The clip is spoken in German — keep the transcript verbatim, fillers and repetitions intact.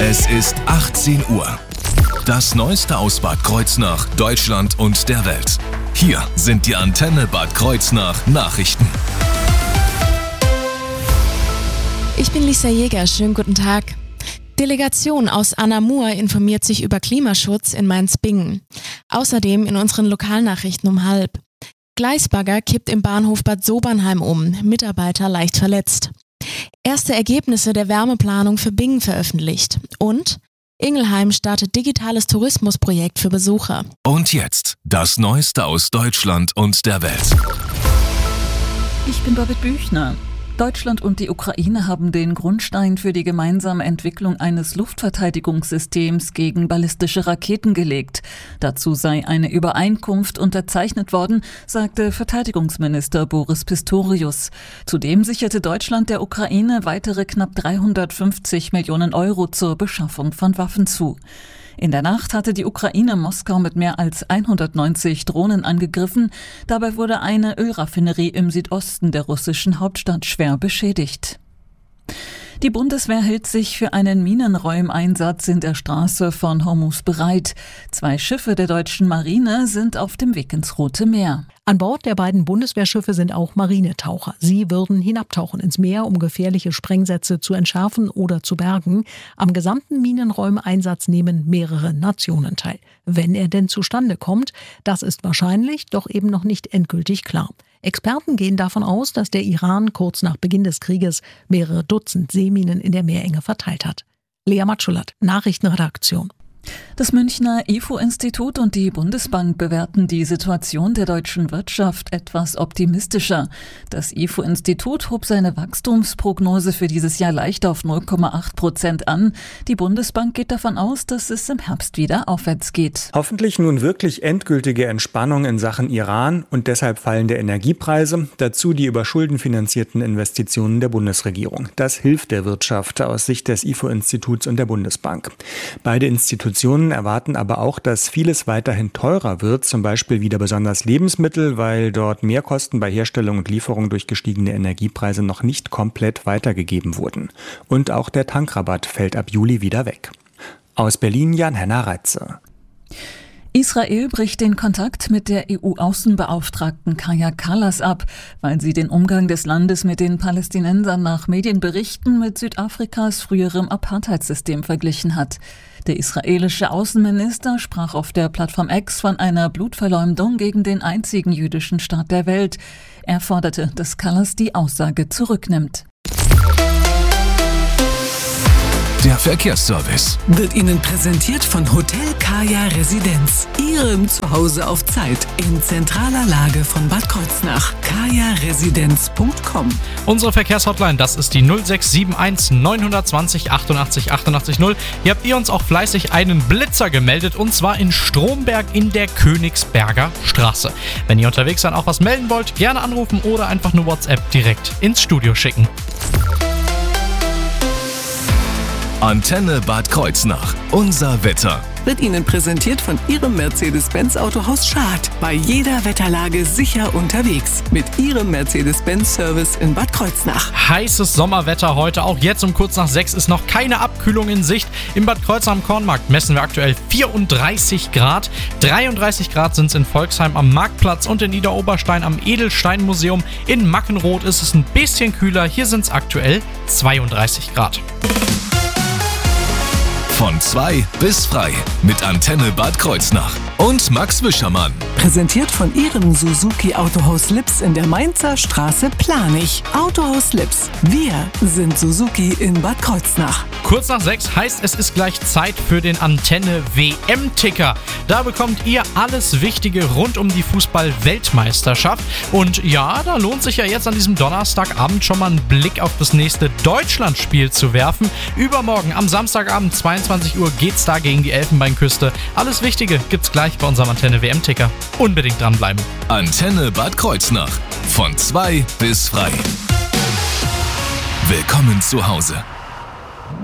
Es ist achtzehn Uhr. Das Neueste aus Bad Kreuznach, Deutschland und der Welt. Hier sind die Antenne Bad Kreuznach Nachrichten. Ich bin Lisa Jäger, schönen guten Tag. Delegation aus Anamur informiert sich über Klimaschutz in Mainz-Bingen. Außerdem in unseren Lokalnachrichten um halb. Gleisbagger kippt im Bahnhof Bad Sobernheim um, Mitarbeiter leicht verletzt. Erste Ergebnisse der Wärmeplanung für Bingen veröffentlicht. Und Ingelheim startet digitales Tourismusprojekt für Besucher. Und jetzt das Neueste aus Deutschland und der Welt. Ich bin Babette Büchner. Deutschland und die Ukraine haben den Grundstein für die gemeinsame Entwicklung eines Luftverteidigungssystems gegen ballistische Raketen gelegt. Dazu sei eine Übereinkunft unterzeichnet worden, sagte Verteidigungsminister Boris Pistorius. Zudem sicherte Deutschland der Ukraine weitere knapp dreihundertfünfzig Millionen Euro zur Beschaffung von Waffen zu. In der Nacht hatte die Ukraine Moskau mit mehr als hundertneunzig Drohnen angegriffen. Dabei wurde eine Ölraffinerie im Südosten der russischen Hauptstadt schwer beschädigt. Die Bundeswehr hält sich für einen Minenräumeinsatz in der Straße von Hormuz bereit. Zwei Schiffe der deutschen Marine sind auf dem Weg ins Rote Meer. An Bord der beiden Bundeswehrschiffe sind auch Marinetaucher. Sie würden hinabtauchen ins Meer, um gefährliche Sprengsätze zu entschärfen oder zu bergen. Am gesamten Minenräumeinsatz nehmen mehrere Nationen teil. Wenn er denn zustande kommt, das ist wahrscheinlich, doch eben noch nicht endgültig klar. Experten gehen davon aus, dass der Iran kurz nach Beginn des Krieges mehrere Dutzend Seeminen in der Meerenge verteilt hat. Lea Matschulat, Nachrichtenredaktion. Das Münchner I F O-Institut und die Bundesbank bewerten die Situation der deutschen Wirtschaft etwas optimistischer. Das I F O-Institut hob seine Wachstumsprognose für dieses Jahr leicht auf null Komma acht Prozent an. Die Bundesbank geht davon aus, dass es im Herbst wieder aufwärts geht. Hoffentlich nun wirklich endgültige Entspannung in Sachen Iran und deshalb fallende Energiepreise. Dazu die über Schulden finanzierten Investitionen der Bundesregierung. Das hilft der Wirtschaft aus Sicht des I F O-Instituts und der Bundesbank. Beide Institutionen erwarten aber auch, dass vieles weiterhin teurer wird, zum Beispiel wieder besonders Lebensmittel, weil dort Mehrkosten bei Herstellung und Lieferung durch gestiegene Energiepreise noch nicht komplett weitergegeben wurden. Und auch der Tankrabatt fällt ab Juli wieder weg. Aus Berlin Jan-Henner Reitze. Israel bricht den Kontakt mit der E U-Außenbeauftragten Kaja Kallas ab, weil sie den Umgang des Landes mit den Palästinensern nach Medienberichten mit Südafrikas früherem Apartheidssystem verglichen hat. Der israelische Außenminister sprach auf der Plattform X von einer Blutverleumdung gegen den einzigen jüdischen Staat der Welt. Er forderte, dass Kallas die Aussage zurücknimmt. Der Verkehrsservice wird Ihnen präsentiert von Hotel Kaya Residenz. Ihrem Zuhause auf Zeit in zentraler Lage von Bad Kreuznach. kaya residenz punkt com. Unsere Verkehrshotline, das ist die null sechs sieben eins neun zwei null achtundachtzig achtundachtzig null. Hier habt ihr uns auch fleißig einen Blitzer gemeldet, und zwar in Stromberg in der Königsberger Straße. Wenn ihr unterwegs dann auch was melden wollt, gerne anrufen oder einfach eine WhatsApp direkt ins Studio schicken. Antenne Bad Kreuznach. Unser Wetter wird Ihnen präsentiert von Ihrem Mercedes-Benz Autohaus Schad. Bei jeder Wetterlage sicher unterwegs. Mit Ihrem Mercedes-Benz-Service in Bad Kreuznach. Heißes Sommerwetter heute. Auch jetzt um kurz nach sechs ist noch keine Abkühlung in Sicht. Im Bad Kreuznach am Kornmarkt messen wir aktuell vierunddreißig Grad. dreiunddreißig Grad sind es in Volksheim am Marktplatz und in Idar-Oberstein am Edelsteinmuseum. In Mackenroth ist es ein bisschen kühler. Hier sind es aktuell zweiunddreißig Grad. Von zwei bis frei mit Antenne Bad Kreuznach und Max Wischermann. Präsentiert von Ihrem Suzuki Autohaus Lips in der Mainzer Straße Planich. Autohaus Lips. Wir sind Suzuki in Bad Kreuznach. Kurz nach sechs heißt, es ist gleich Zeit für den Antenne W M-Ticker. Da bekommt ihr alles Wichtige rund um die Fußball-Weltmeisterschaft. Und ja, da lohnt sich ja jetzt an diesem Donnerstagabend schon mal einen Blick auf das nächste Deutschlandspiel zu werfen. Übermorgen am Samstagabend zweiundzwanzig Uhr geht's da gegen die Elfenbeinküste. Alles Wichtige gibt's gleich bei unserem Antenne W M-Ticker. Unbedingt dranbleiben. Antenne Bad Kreuznach. Von zwei bis frei. Willkommen zu Hause.